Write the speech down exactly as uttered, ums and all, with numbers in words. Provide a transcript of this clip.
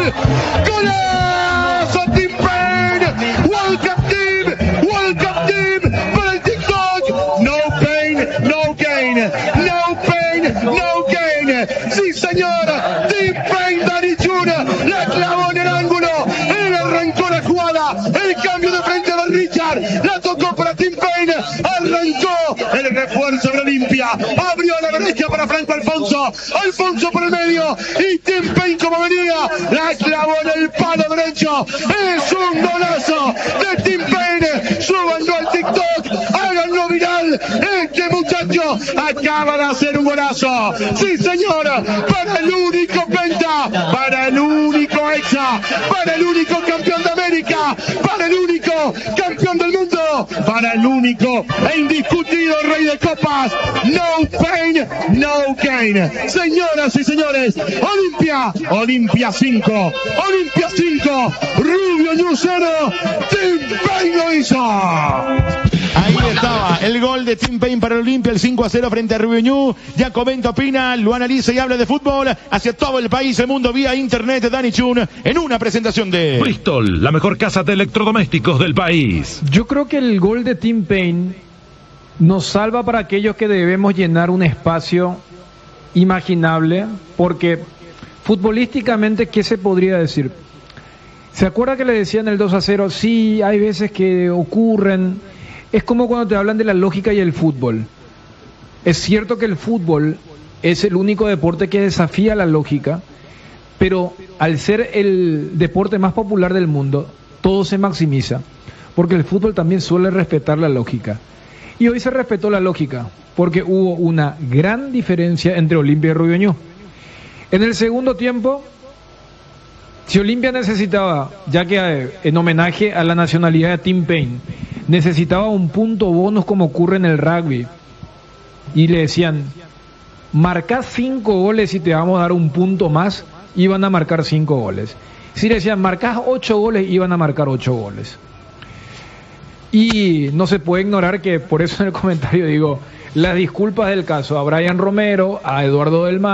¡Golazo, Tim Paine! ¡World Cup Team! ¡World Cup Team! ¡Para el TikTok! No pain, no gain. No pain, no gain. ¡Sí, señor! Tim Paine, Dani Chun, la clavó en el ángulo. Él arrancó la jugada. El cambio de frente de Richard. La tocó para Tim Paine. Arrancó el refuerzo de Olimpia. Abrió a la derecha para Franco Alfonso. Alfonso por el medio. Y Tim Paine, como venía, la clavó en el palo derecho. Es un golazo de Tim Paine. Súbanlo al TikTok. Háganlo viral. Este muchacho acaba de hacer un golazo. Sí, señora. Para el único penta. Para el único exa. Para el único campeón de América. Para el único campeón del mundo. Para el único e indiscutido rey de copas. No pain, no gain. Señoras y señores, Olimpia, Olimpia cinco, Olimpia cinco, Rubio Ñu cero, Tim Paine lo hizo. Ahí estaba el gol de Tim Paine para el Olimpia, el cinco a cero frente a Rubio Ñu. Ya comenta, opina, lo analiza y habla de fútbol hacia todo el país, el mundo, vía internet. Dani Chun en una presentación de Bristol, la mejor casa de electrodomésticos del país. Yo creo que el gol de Tim Paine nos salva para aquellos que debemos llenar un espacio imaginable, porque futbolísticamente, ¿qué se podría decir? ¿Se acuerda que le decían el dos a cero? Sí, hay veces que ocurren. Es como cuando te hablan de la lógica y el fútbol. Es cierto que el fútbol es el único deporte que desafía la lógica, pero al ser el deporte más popular del mundo, todo se maximiza, porque el fútbol también suele respetar la lógica. Y hoy se respetó la lógica, porque hubo una gran diferencia entre Olimpia y Rubio Ñu. En el segundo tiempo, si Olimpia necesitaba, ya que en homenaje a la nacionalidad de Tim Paine, necesitaba un punto bonus como ocurre en el rugby, y le decían, marcá cinco goles y te vamos a dar un punto más, iban a marcar cinco goles. Si le decían, marcás ocho goles, iban a marcar ocho goles. Y no se puede ignorar que, por eso en el comentario digo, las disculpas del caso a Brian Romero, a Eduardo Del Mar,